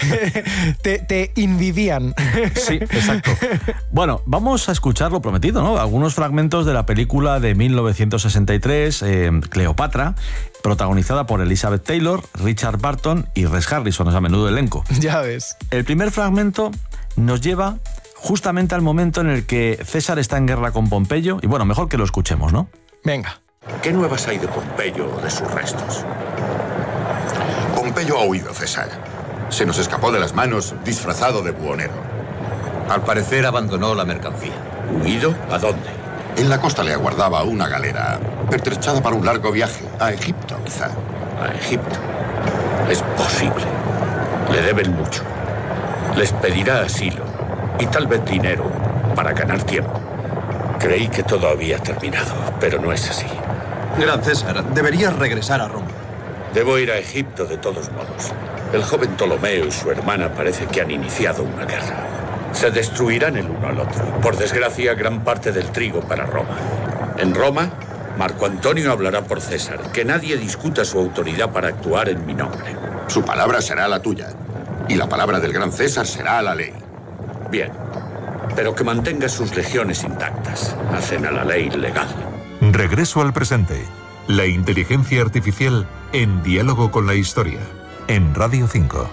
te invivían. Sí, exacto. Bueno, vamos a escuchar lo prometido, ¿no? Algunos fragmentos de la película de 1963, Cleopatra, protagonizada por Elizabeth Taylor, Richard Burton y Rex Harrison, o sea, menudo elenco. Ya ves. El primer fragmento nos lleva justamente al momento en el que César está en guerra con Pompeyo, y bueno, mejor que lo escuchemos, ¿no? Venga. ¿Qué nuevas hay de Pompeyo o de sus restos? Pompeyo ha huido, César. Se nos escapó de las manos disfrazado de buhonero. Al parecer abandonó la mercancía. ¿Huido? ¿A dónde? En la costa le aguardaba una galera, pertrechada para un largo viaje, a Egipto, quizá. A Egipto. Es posible. Le deben mucho. Les pedirá asilo y tal vez dinero para ganar tiempo. Creí que todo había terminado, pero no es así. Gran César, deberías regresar a Roma. Debo ir a Egipto de todos modos. El joven Ptolomeo y su hermana parece que han iniciado una guerra. Se destruirán el uno al otro. Por desgracia, gran parte del trigo para Roma. En Roma, Marco Antonio hablará por César. Que nadie discuta su autoridad para actuar en mi nombre. Su palabra será la tuya. Y la palabra del gran César será la ley. Bien. Pero que mantenga sus legiones intactas. Hacen a la ley legal. Regreso al presente. La inteligencia artificial en diálogo con la historia. En Radio 5.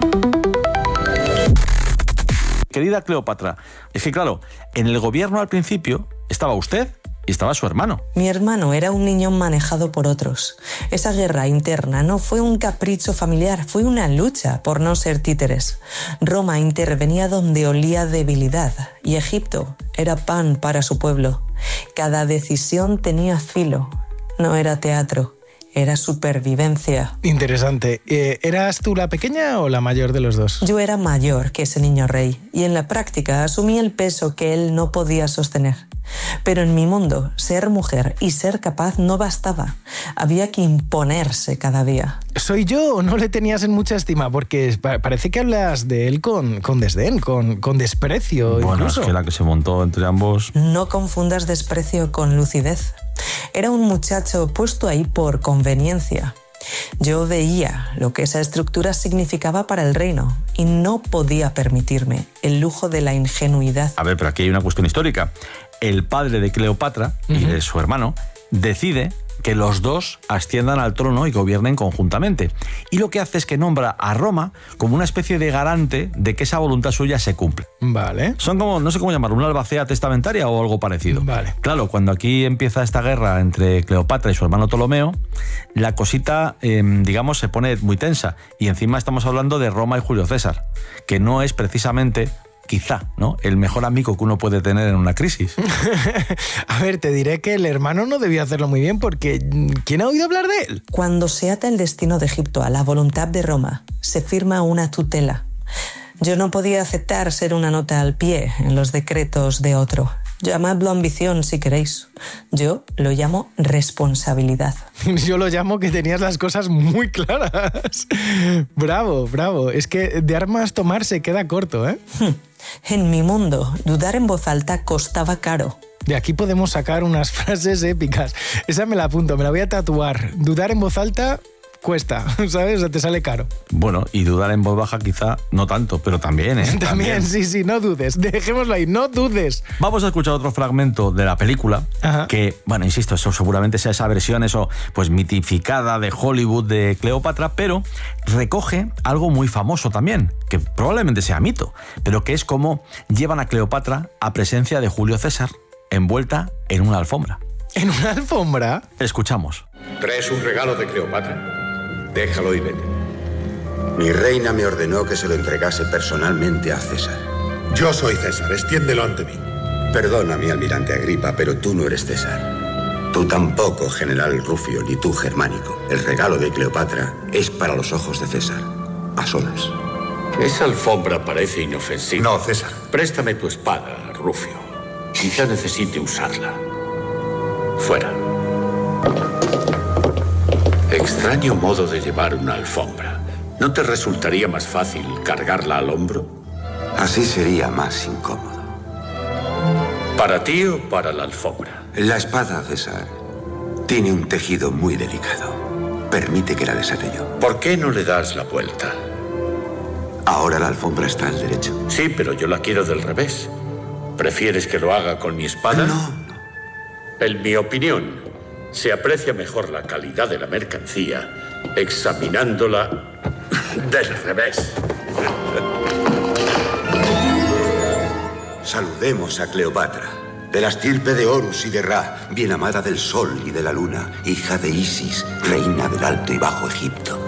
Querida Cleopatra, es que claro, en el gobierno al principio estaba usted y estaba su hermano. Mi hermano era un niño manejado por otros. Esa guerra interna no fue un capricho familiar, fue una lucha por no ser títeres. Roma intervenía donde olía debilidad y Egipto era pan para su pueblo. Cada decisión tenía filo, no era teatro. Era supervivencia. Interesante. ¿Eras tú la pequeña o la mayor de los dos? Yo era mayor que ese niño rey y en la práctica asumí el peso que él no podía sostener. Pero en mi mundo, ser mujer y ser capaz no bastaba. Había que imponerse cada día. ¿Soy yo o no le tenías en mucha estima? Porque parece que hablas de él con desdén, con desprecio. Bueno, incluso. es que la que se montó entre ambos... No confundas desprecio con lucidez. Era un muchacho puesto ahí por conveniencia. Yo veía lo que esa estructura significaba para el reino y no podía permitirme el lujo de la ingenuidad. A ver, pero aquí hay una cuestión histórica. El padre de Cleopatra y de su hermano decide que los dos asciendan al trono y gobiernen conjuntamente. Y lo que hace es que nombra a Roma como una especie de garante de que esa voluntad suya se cumple. Vale. Son como, no sé cómo llamarlo, una albacea testamentaria o algo parecido. Vale. Claro, cuando aquí empieza esta guerra entre Cleopatra y su hermano Ptolomeo, la cosita, digamos, se pone muy tensa. Y encima estamos hablando de Roma y Julio César, que no es precisamente... quizá, ¿no?, el mejor amigo que uno puede tener en una crisis. A ver, te diré que el hermano no debió hacerlo muy bien porque ¿quién ha oído hablar de él? Cuando se ata el destino de Egipto a la voluntad de Roma, se firma una tutela. Yo no podía aceptar ser una nota al pie en los decretos de otro. Llamadlo ambición si queréis. Yo lo llamo responsabilidad. Yo lo llamo que tenías las cosas muy claras. Bravo, bravo. Es que de armas tomar se queda corto, ¿eh? En mi mundo, dudar en voz alta costaba caro. De aquí podemos sacar unas frases épicas. Esa me la apunto, me la voy a tatuar. Dudar en voz alta cuesta, ¿sabes? O sea, te sale caro. Bueno, y dudar en voz baja quizá no tanto, pero también, ¿eh? También, sí, no dudes. Dejémoslo ahí, no dudes. Vamos a escuchar otro fragmento de la película. Ajá. Que, bueno, insisto, eso seguramente sea esa versión, eso, pues mitificada de Hollywood de Cleopatra, pero recoge algo muy famoso también, que probablemente sea mito, pero que es como llevan a Cleopatra a presencia de Julio César envuelta en una alfombra. ¿En una alfombra? Escuchamos. ¿Traes un regalo de Cleopatra? Déjalo y vete. Mi reina me ordenó que se lo entregase personalmente a César. Yo soy César, extiéndelo ante mí. Perdona, mi almirante Agripa, pero tú no eres César. Tú tampoco, general Rufio, ni tú, Germánico. El regalo de Cleopatra es para los ojos de César, a solas. Esa alfombra parece inofensiva. No, César. Préstame tu espada, Rufio. Quizá necesite usarla. Fuera. Extraño modo de llevar una alfombra. ¿No te resultaría más fácil cargarla al hombro? Así sería más incómodo. ¿Para ti o para la alfombra? La espada, César, tiene un tejido muy delicado. Permite que la desate yo. ¿Por qué no le das la vuelta? Ahora la alfombra está al derecho. Sí, pero yo la quiero del revés. ¿Prefieres que lo haga con mi espada? No. En mi opinión, se aprecia mejor la calidad de la mercancía examinándola del revés. Saludemos a Cleopatra, de la estirpe de Horus y de Ra, bien amada del sol y de la luna, hija de Isis, reina del Alto y Bajo Egipto.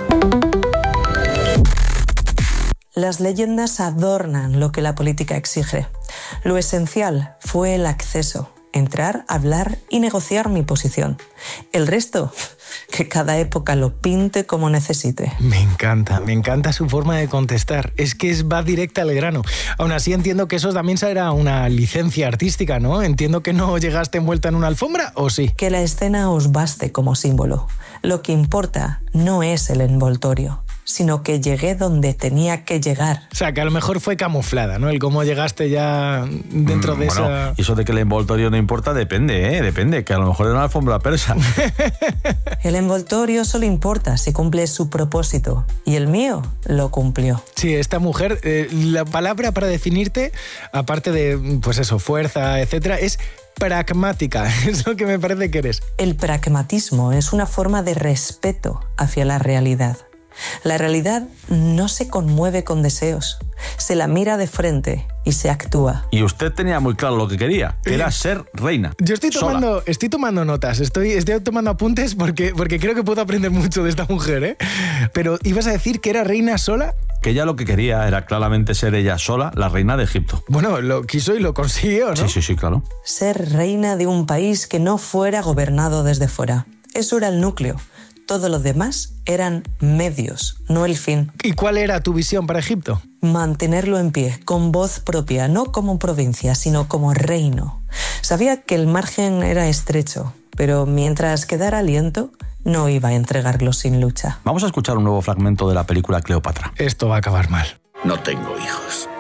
Las leyendas adornan lo que la política exige. Lo esencial fue el acceso, entrar, hablar y negociar mi posición. El resto, que cada época lo pinte como necesite. Me encanta su forma de contestar. Es que va directa al grano. Aún así entiendo que eso también será una licencia artística, ¿no? Entiendo que no llegaste envuelta en una alfombra, ¿o sí? Que la escena os baste como símbolo. Lo que importa no es el envoltorio, sino que llegué donde tenía que llegar. O sea, que a lo mejor fue camuflada, ¿no? El cómo llegaste ya dentro de esa... Y eso de que el envoltorio no importa depende, depende, que a lo mejor era una alfombra persa. El envoltorio solo importa si cumple su propósito, y el mío lo cumplió. Sí, esta mujer, la palabra para definirte, aparte de, pues eso, fuerza, etcétera, es pragmática, es lo que me parece que eres. El pragmatismo es una forma de respeto hacia la realidad. La realidad no se conmueve con deseos, se la mira de frente y se actúa. Y usted tenía muy claro lo que quería, que era ser reina. Yo estoy tomando notas, estoy tomando apuntes porque creo que puedo aprender mucho de esta mujer, ¿eh? Pero ¿ibas a decir que era reina sola? Que ella lo que quería era claramente ser ella sola la reina de Egipto. Bueno, lo quiso y lo consiguió, ¿no? Sí, claro. Ser reina de un país que no fuera gobernado desde fuera. Eso era el núcleo. Todo lo demás eran medios, no el fin. ¿Y cuál era tu visión para Egipto? Mantenerlo en pie, con voz propia, no como provincia, sino como reino. Sabía que el margen era estrecho, pero mientras quedara aliento, no iba a entregarlo sin lucha. Vamos a escuchar un nuevo fragmento de la película Cleopatra. Esto va a acabar mal. No tengo hijos.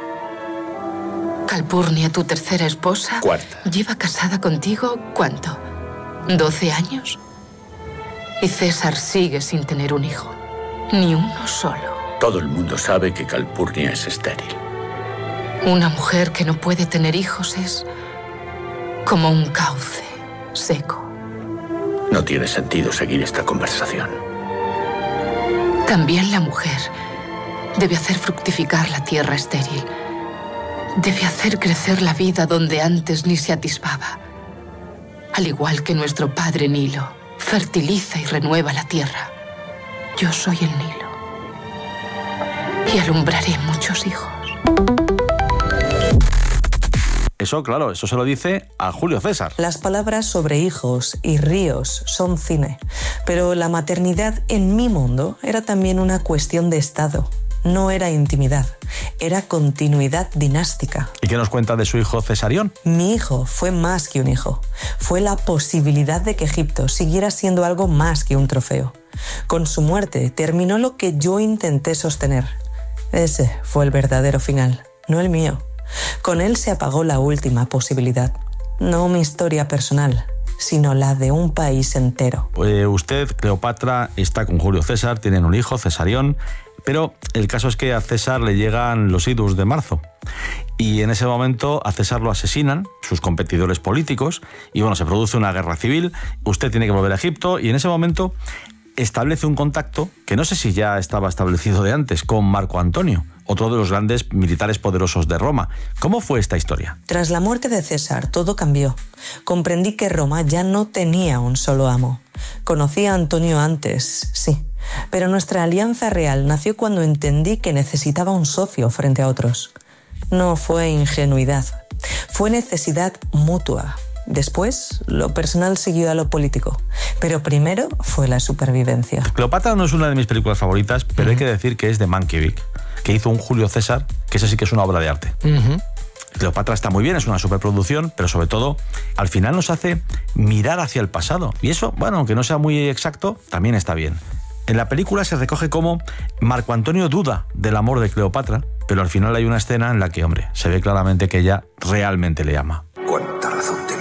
Calpurnia, tu tercera esposa, Cuarta. lleva casada contigo, ¿cuánto? ¿12 años? Y César sigue sin tener un hijo. Ni uno solo. Todo el mundo sabe que Calpurnia es estéril. Una mujer que no puede tener hijos es como un cauce seco. No tiene sentido seguir esta conversación. También la mujer debe hacer fructificar la tierra estéril. Debe hacer crecer la vida donde antes ni se atisbaba. Al igual que nuestro padre Nilo fertiliza y renueva la tierra. Yo soy el Nilo. Y alumbraré muchos hijos. Eso, claro, eso se lo dice a Julio César. Las palabras sobre hijos y ríos son cine, pero la maternidad en mi mundo era también una cuestión de estado. No era intimidad, era continuidad dinástica. ¿Y qué nos cuenta de su hijo Cesarión? Mi hijo fue más que un hijo. Fue la posibilidad de que Egipto siguiera siendo algo más que un trofeo. Con su muerte terminó lo que yo intenté sostener. Ese fue el verdadero final, no el mío. Con él se apagó la última posibilidad. No mi historia personal, sino la de un país entero. Usted, Cleopatra, está con Julio César, tienen un hijo, Cesarión, pero el caso es que a César le llegan los idus de marzo. Y en ese momento a César lo asesinan sus competidores políticos y bueno, se produce una guerra civil, usted tiene que volver a Egipto y en ese momento establece un contacto que no sé si ya estaba establecido de antes con Marco Antonio, otro de los grandes militares poderosos de Roma. ¿Cómo fue esta historia? Tras la muerte de César, todo cambió. Comprendí que Roma ya no tenía un solo amo. Conocí a Antonio antes, sí, pero nuestra alianza real nació cuando entendí que necesitaba un socio frente a otros. No fue ingenuidad, fue necesidad mutua. Después, lo personal siguió a lo político, pero primero fue la supervivencia. Cleopatra no es una de mis películas favoritas, pero hay que decir que es de Mankiewicz, que hizo un Julio César, que ese sí que es una obra de arte. Cleopatra está muy bien, es una superproducción, pero sobre todo, al final nos hace mirar hacia el pasado. Y eso, bueno, aunque no sea muy exacto, también está bien. En la película se recoge cómo Marco Antonio duda del amor de Cleopatra, pero al final hay una escena en la que, hombre, se ve claramente que ella realmente le ama. ¿Cuánta razón tenías?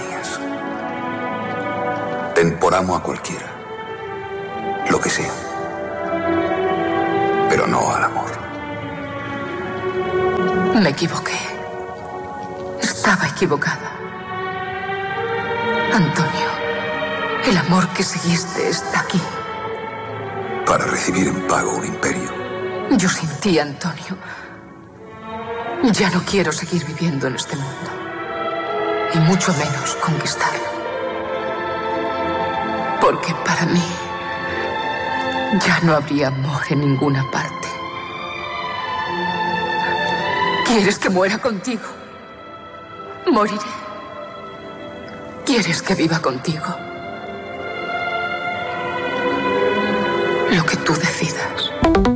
Ten por amo a cualquiera, lo que sea, pero no al amor. Me equivoqué. Estaba equivocada. Antonio, el amor que seguiste está aquí. Para recibir en pago un imperio. Yo sin ti, Antonio, ya no quiero seguir viviendo en este mundo. Y mucho menos conquistarlo. Porque para mí ya no habría amor en ninguna parte. ¿Quieres que muera contigo? Moriré. ¿Quieres que viva contigo? Lo que tú decidas.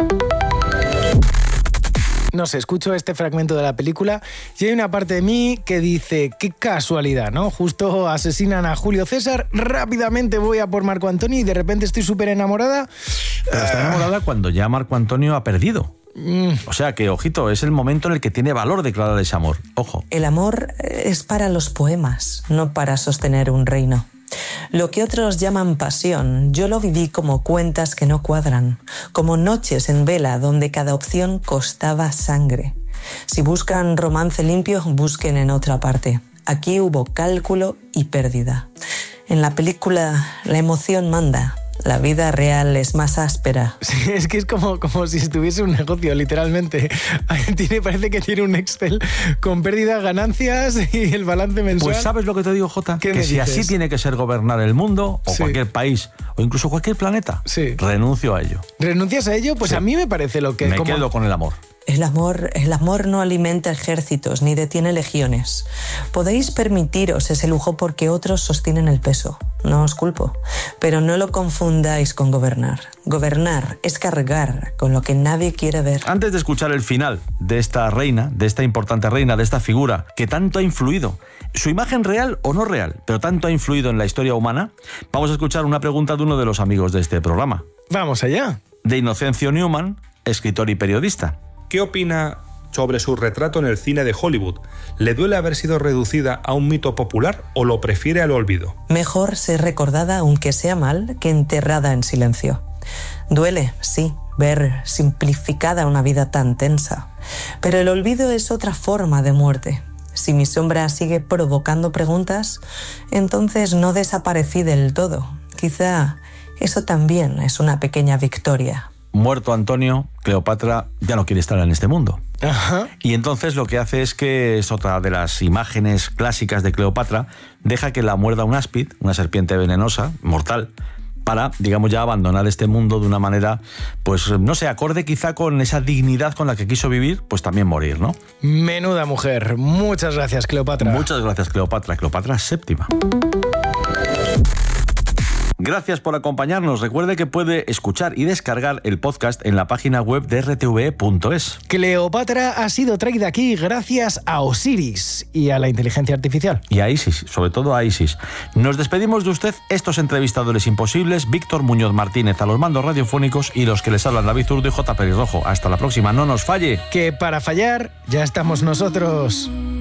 No sé, escucho este fragmento de la película y hay una parte de mí que dice, qué casualidad, ¿no? Justo asesinan a Julio César, rápidamente voy a por Marco Antonio y de repente estoy súper enamorada. Pero está enamorada cuando ya Marco Antonio ha perdido. O sea que, ojito, es el momento en el que tiene valor declarar ese amor. Ojo. El amor es para los poemas, no para sostener un reino. Lo que otros llaman pasión, yo lo viví como cuentas que no cuadran, como noches en vela donde cada opción costaba sangre. Si buscan romance limpio, busquen en otra parte. Aquí hubo cálculo y pérdida. En la película la emoción manda. La vida real es más áspera. Sí, es que es como si estuviese un negocio, literalmente. Parece que tiene un Excel con pérdidas, ganancias y el balance mensual. Pues ¿sabes lo que te digo, Jota? Que si así tiene que ser gobernar el mundo, o cualquier país, o incluso cualquier planeta, renuncio a ello. ¿Renuncias a ello? Pues sí. A mí me parece lo que... Me quedo con el amor. El amor no alimenta ejércitos ni detiene legiones. Podéis permitiros ese lujo porque otros sostienen el peso. No os culpo. Pero no lo confundáis con gobernar. Gobernar es cargar con lo que nadie quiere ver. Antes de escuchar el final de esta reina, de esta importante reina, de esta figura que tanto ha influido, su imagen real o no real, pero tanto ha influido en la historia humana, vamos a escuchar una pregunta de uno de los amigos de este programa. Vamos allá. De Inocencio Newman, escritor y periodista. ¿Qué opina sobre su retrato en el cine de Hollywood? ¿Le duele haber sido reducida a un mito popular o lo prefiere al olvido? Mejor ser recordada, aunque sea mal, que enterrada en silencio. Duele, sí, ver simplificada una vida tan tensa. Pero el olvido es otra forma de muerte. Si mi sombra sigue provocando preguntas, entonces no desaparecí del todo. Quizá eso también es una pequeña victoria. Muerto Antonio, Cleopatra ya no quiere estar en este mundo. Ajá. Y entonces lo que hace es que es otra de las imágenes clásicas de Cleopatra, deja que la muerda un áspid, una serpiente venenosa, mortal, para, digamos, ya abandonar este mundo de una manera, pues, no sé, acorde quizá con esa dignidad con la que quiso vivir, pues también morir, ¿no? Menuda mujer. Muchas gracias, Cleopatra. Muchas gracias, Cleopatra. Cleopatra VII. Gracias por acompañarnos. Recuerde que puede escuchar y descargar el podcast en la página web de rtve.es. Cleopatra ha sido traída aquí gracias a Osiris y a la inteligencia artificial. Y a Isis, sobre todo a Isis. Nos despedimos de usted, estos entrevistadores imposibles, Víctor Muñoz Martínez a los mandos radiofónicos y los que les hablan David Zurdo y J. Perirrojo. Hasta la próxima, no nos falle. Que para fallar ya estamos nosotros.